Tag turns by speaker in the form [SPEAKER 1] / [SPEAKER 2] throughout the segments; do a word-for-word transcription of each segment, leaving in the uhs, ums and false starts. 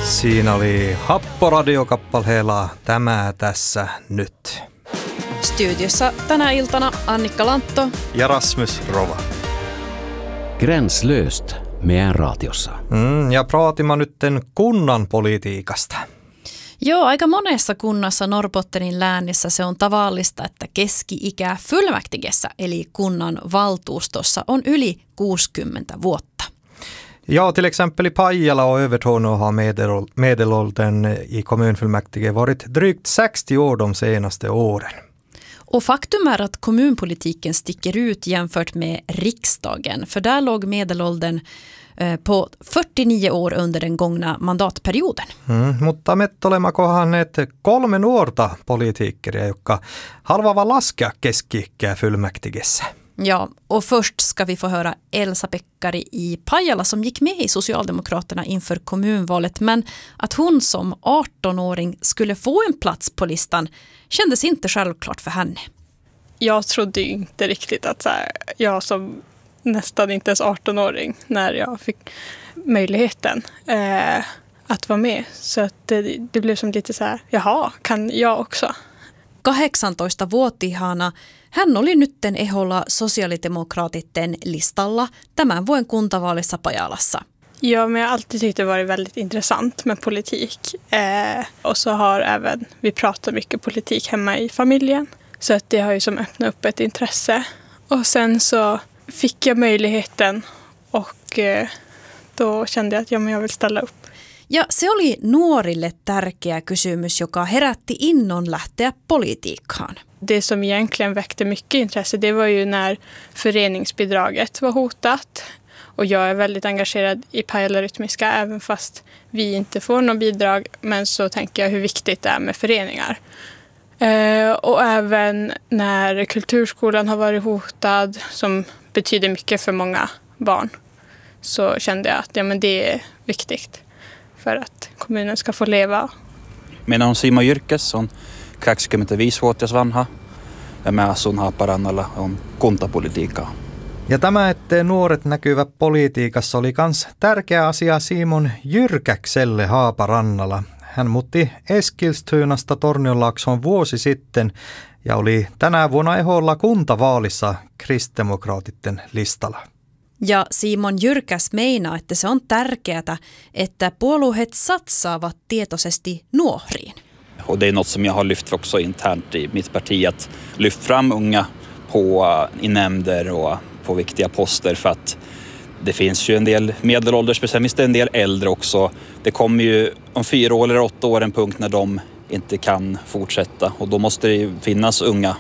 [SPEAKER 1] Siinä oli Happo-radiokappaleella Tämä tässä nyt.
[SPEAKER 2] Studiossa tänä iltana Annikka Lantto
[SPEAKER 1] ja Rasmus Rova.
[SPEAKER 3] Gränslöst meidän raatiossa.
[SPEAKER 1] Mm, ja praatimme nytten kunnan politiikasta.
[SPEAKER 2] Joo, aika monessa kunnassa Norrbottenin läänissä se on tavallista, että keski-ikä fullmäktigessä eli kunnan valtuustossa on yli kuusikymmentä vuotta.
[SPEAKER 1] Ja, till exempel i Pajala och Övertorneå har medel- medelåldern i kommunfullmäktige varit drygt sextio år de senaste åren.
[SPEAKER 2] Och faktum är att kommunpolitiken sticker ut jämfört med riksdagen, för där låg medelåldern på fyrtionio år under den gångna mandatperioden.
[SPEAKER 1] Mm, mutta me olemme kohdanneet kolme nuorta poliittikkeria, jotka haluavat laskea keski-ikää fullmäktigessä.
[SPEAKER 2] Ja, och först ska vi få höra Elsa Pekkari i Pajala som gick med i Socialdemokraterna inför kommunvalet, men att hon som arton-åring skulle få en plats på listan kändes inte självklart för henne.
[SPEAKER 4] Jag trodde ju inte riktigt att så här, jag som nästan inte ens arton-åring när jag fick möjligheten eh, att vara med. Så att det, det blev som lite så här, jaha, kan jag också?
[SPEAKER 2] kahdeksantoistavuotiaana hän oli nytten eholla sosiaalidemokraatitten listalla tämän vuoden kuntavaalissa Pajalassa.
[SPEAKER 4] Ja, men jag har alltid tyckt det varit väldigt intressant med politik. Eh, och så har även, vi pratar mycket politik hemma i familjen. Så att det har ju som öppnat upp ett intresse. Och sen så fick jag möjligheten och eh, då kände jag att ja, men jag vill ställa upp.
[SPEAKER 2] Ja se oli nuorille tärkeä kysymys, joka herätti innon lähteä politiikkaan.
[SPEAKER 4] Det som egentligen väckte mycket intresse, det var ju när föreningsbidraget var hotat. Och jag är väldigt engagerad i Pajala Rytmiska, även fast vi inte får någon bidrag. Men så tänker jag hur viktigt det är med föreningar. Eh, och även när kulturskolan har varit hotad, som betyder mycket för många barn, så kände jag att ja, men det är viktigt för att kommunen ska få leva.
[SPEAKER 5] Minä on Simo Jyrkäs, on kaksikymmentäviisivuotias vanha ja mä asun Haaparannalla, on kuntapolitiikkaa.
[SPEAKER 1] Ja tämä, että nuoret näkyvät politiikassa, oli myös tärkeä asia Simon Jyrkäkselle Haaparannalla. Hän muutti Eskilstynasta Tornionlaaksoon vuosi sitten ja oli tänä vuonna eholla kuntavaalissa kristdemokraatitten listalla.
[SPEAKER 2] Ja Simon Jyrkäs meinaa, että se on tärkeää, että puolueet satsaavat tietoisesti nuoriin.
[SPEAKER 5] Och det är något som jag har lyft också internt i mitt parti, att lyft fram unga på, i nämnder och på viktiga poster, för att det finns ju en del medelålders, speciellt en del äldre också. Det kommer ju om fyra år eller åtta år en punkt när de inte kan fortsätta, och då måste det ju finnas unga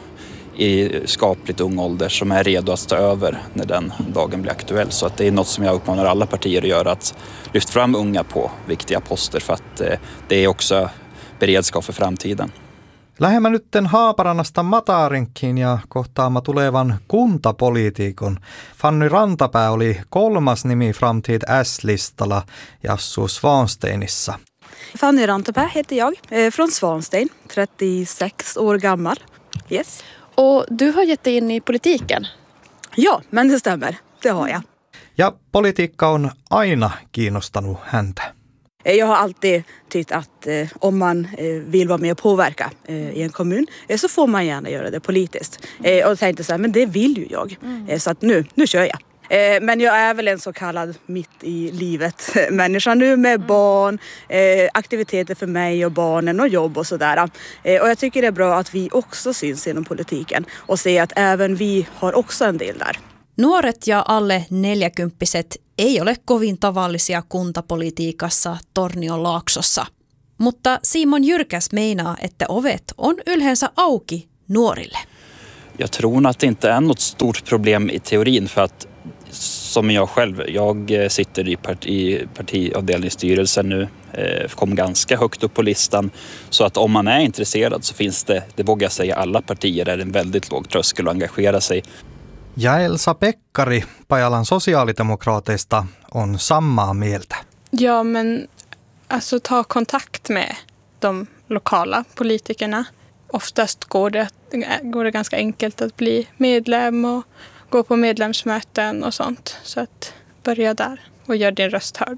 [SPEAKER 5] i skapligt ung ålder som är redo att ta över när den dagen blir aktuell. Så att det är något som jag uppmanar alla partier att göra, att lyfta fram unga på viktiga poster, för att det är också beredskap för framtiden.
[SPEAKER 1] Lähdemme nytten Haaparannasta Matarenkiin ja kohtaamme tulevan kuntapoliitikon. Fanny Rantapää oli kolmas nimi Framtid S-listalla ja asuu Svansteinissa.
[SPEAKER 6] Fanny Rantapää heter jag, eh, från Svanstein, trettiosex år gammal. Yes.
[SPEAKER 2] Och du har gett dig in i politiken?
[SPEAKER 6] Ja, men det stämmer. Det har jag.
[SPEAKER 1] Ja politiikka on aina kiinnostanut häntä.
[SPEAKER 6] Jag har alltid tyckt att eh, om man eh, vill vara med och påverka eh, i en kommun eh, så får man gärna göra det politiskt. Eh, och tänkte så här, men det vill ju jag. Mm. Eh, så att nu, nu kör jag. Eh, men jag är väl en så kallad mitt i livet människa nu med mm. barn, eh, aktiviteter för mig och barnen och jobb och sådär. Eh, och jag tycker det är bra att vi också syns inom politiken och se att även vi har också en del där.
[SPEAKER 2] Nuoret ja alle neljäkymppiset ei ole kovin tavallisia kuntapolitiikassa Tornionlaaksossa. Mutta Simon Jyrkäs meinaa, että ovet on yleensä auki nuorille.
[SPEAKER 5] Jag tror att det inte är något stort problem i teorin, för att som jag själv, jag sitter i, parti, i partiavdelningsstyrelsen nu, eh, kom ganska högt upp på listan. Så att om man är intresserad så finns det, det vågar jag säga, alla partier är en väldigt låg tröskel att engagera sig.
[SPEAKER 1] Ja Elsa Pekkari Pajalan sosiaalidemokraateista on samaa mieltä.
[SPEAKER 4] Ja, men alltså ta kontakt med de lokala politikerna. Oftast går det, går det ganska enkelt att bli medlem och gå på medlemsmöten och sånt. Så att börja där och gör din röst hörd.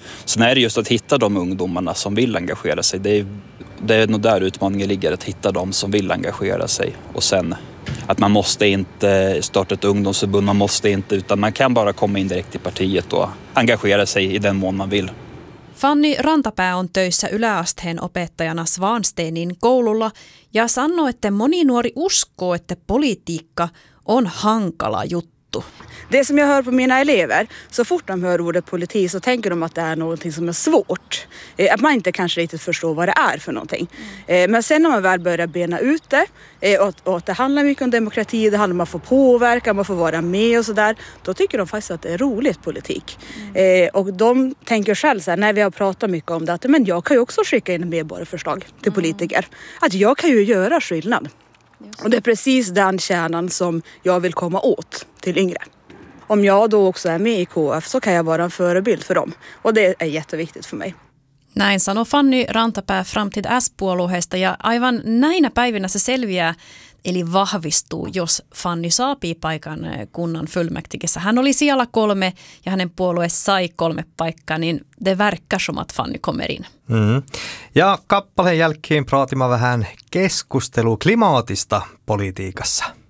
[SPEAKER 5] Sen är det just att hitta de ungdomarna som vill engagera sig. Det är, det är nog där utmaningen ligger, att hitta de som vill engagera sig. Och sen att man måste inte starta ett ungdomsförbund, man måste inte, utan man kan bara komma in direkt i partiet och engagera sig i den mån man vill.
[SPEAKER 2] Fanny Rantapää on töissä yläasteen opettajana Svansteinin koululla ja sanoo, että moni nuori uskoo, että politiikka on hankala juttu.
[SPEAKER 6] Det som jag hör på mina elever, så fort de hör ordet politik så tänker de att det är någonting som är svårt. Eh, att man inte kanske riktigt förstår vad det är för någonting. Eh, men sen när man väl börjar bena ut det eh, och, och att det handlar mycket om demokrati, det handlar om att få påverka, man får vara med och sådär, då tycker de faktiskt att det är roligt politik. Eh, och de tänker själv så här, när vi har pratat mycket om det, att men jag kan ju också skicka in medborgarförslag till politiker. Att jag kan ju göra skillnad. Och det är precis den kärnan som jag vill komma åt till yngre. Om jag då också är med i K F så kan jag vara en förebild för dem. Och det är jätteviktigt för mig.
[SPEAKER 2] Näin sanoi Fanny Rantapää Framtid S-puolueesta ja aivan näinä päivinä se selviää, eli vahvistuu, jos Fanny saapii paikan kunnan fullmäktigessä. Hän oli siellä kolme ja hänen puolue sai kolme paikkaa, niin det verkar som att Fanny kommer in.
[SPEAKER 1] Mm. Ja kappaleen jälkeen praatimme vähän keskustelu klimaatista politiikassa.